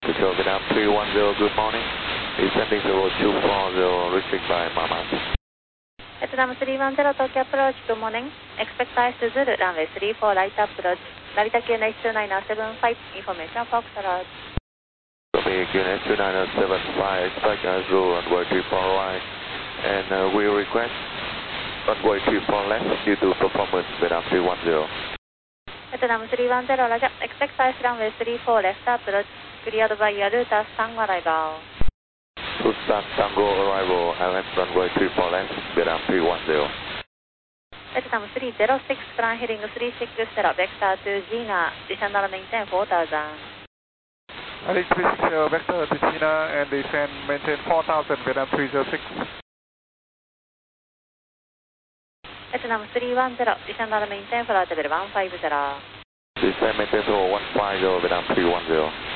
Control Vietnam 310, good morning. Descending to road 240, reaching by Mama. Vietnam 310, Tokyo approach, good morning. Expect ice to Zulu, runway 34, light approach. Narita QNH 29075, information Foxtrot. Copy QNH 29075, expect ice Zulu, runway 34 right. And we request runway 34 left due to performance Vietnam 310. Vietnam 310, Roger. Expect ice runway 34, left approach. Cleared by Yaruta, Tango arrival. Tucson Tango arrival, Island runway 34 left, Vietnam 310. Vietnam 306, plan heading 360, vector to Gina, descend and maintain 4000. Heading 360, vector to Gina and descend, maintain 4000, Vietnam 306. Vietnam 310, descend and maintain flight level 150. Descend maintain 150, Vietnam 310.